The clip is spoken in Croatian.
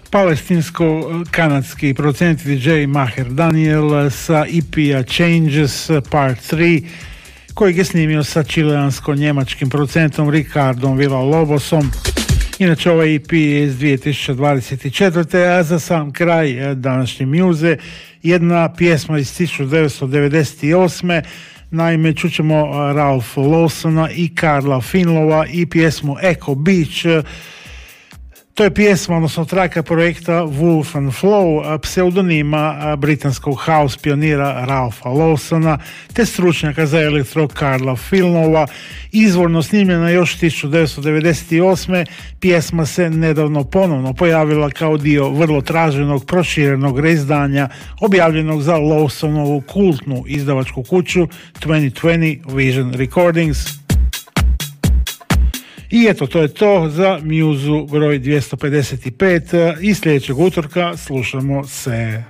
palestinsko-kanadski producent DJ Maher Daniel sa EP-a Changes Part 3, kojeg je snimio sa čileansko-njemačkim producentom Ricardom Villa-Lobosom. Inače, ovaj EP je iz 2024. A za sam kraj današnje mjuze jedna pjesma iz 1998. Naime, čućemo Ralpha Lawsona i Karla Finlowa i pjesmu Echo Beach. To je pjesma, odnosno traka projekta Wolf and Flow, pseudonima britanskog house pionira Ralpha Lawsona te stručnjaka za elektro Karla Finlowa. Izvorno snimljena još 1998. Pjesma se nedavno ponovno pojavila kao dio vrlo traženog proširenog reizdanja objavljenog za Lawsonovu kultnu izdavačku kuću 2020 Vision Recordings. I eto, to je to za mjuzu broj 255 i sljedećeg utorka slušamo se.